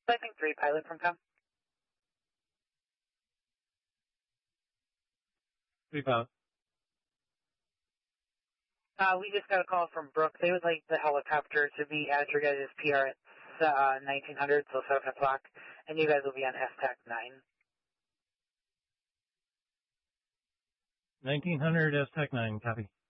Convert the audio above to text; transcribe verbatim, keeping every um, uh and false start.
I think three pilot from com. Three pilot. Uh, we just got a call from Brooke. They would like the helicopter to be at your guys' P R at uh, nineteen hundred, so seven o'clock, and you guys will be on S TAC nine. nineteen hundred S TAC nine, copy.